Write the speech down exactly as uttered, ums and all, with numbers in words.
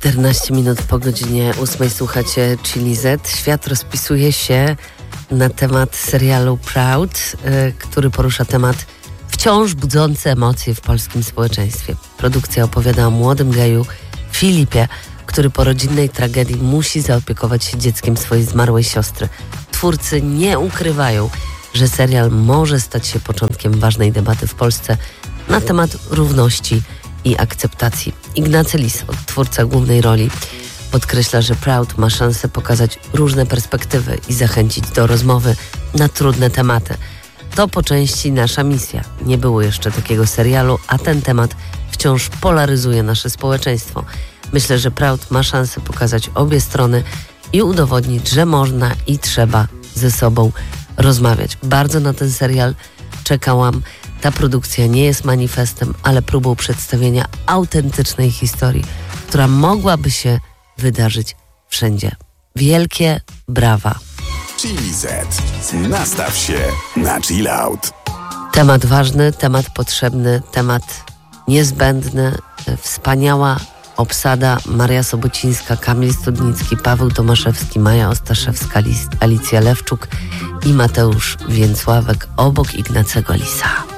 czternaście minut po godzinie ósmej słuchacie Chili Z. Świat rozpisuje się na temat serialu Proud, yy, który porusza temat wciąż budzący emocje w polskim społeczeństwie. Produkcja opowiada o młodym geju Filipie, który po rodzinnej tragedii musi zaopiekować się dzieckiem swojej zmarłej siostry. Twórcy nie ukrywają, że serial może stać się początkiem ważnej debaty w Polsce na temat równości i akceptacji. Ignacy Lis, odtwórca głównej roli, podkreśla, że Proud ma szansę pokazać różne perspektywy i zachęcić do rozmowy na trudne tematy. To po części nasza misja. Nie było jeszcze takiego serialu, a ten temat wciąż polaryzuje nasze społeczeństwo. Myślę, że Proud ma szansę pokazać obie strony i udowodnić, że można i trzeba ze sobą rozmawiać. Bardzo na ten serial czekałam. Ta produkcja nie jest manifestem, ale próbą przedstawienia autentycznej historii, która mogłaby się wydarzyć wszędzie. Wielkie brawa. Chili Z. Nastaw się na chill out. Temat ważny, temat potrzebny, temat niezbędny. Wspaniała obsada: Maria Sobocińska, Kamil Studnicki, Paweł Tomaszewski, Maja Ostaszewska, Alicja Lewczuk i Mateusz Więcławek obok Ignacego Lisa.